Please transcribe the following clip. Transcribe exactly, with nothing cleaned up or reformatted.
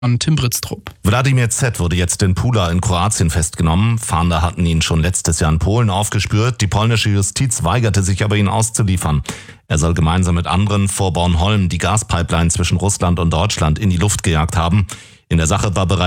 an Tim Britztrup. Wladimir Z. wurde jetzt in Pula in Kroatien festgenommen. Fahnder hatten ihn schon letztes Jahr in Polen aufgespürt. Die polnische Justiz weigerte sich aber, ihn auszuliefern. Er soll gemeinsam mit anderen vor Bornholm die Gaspipeline zwischen Russland und Deutschland in die Luft gejagt haben. In der Sache war bereits